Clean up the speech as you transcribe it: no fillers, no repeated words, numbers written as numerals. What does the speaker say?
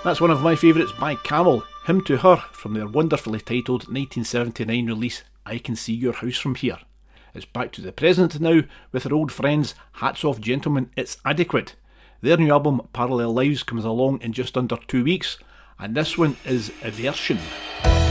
That's one of my favourites by Camel, Him to Her, from their wonderfully titled 1979 release I Can See Your House From Here. It's back to the present now with their old friends Hats Off Gentlemen, It's Adequate. Their new album Parallel Lives comes along in just under 2 weeks, and this one is a version.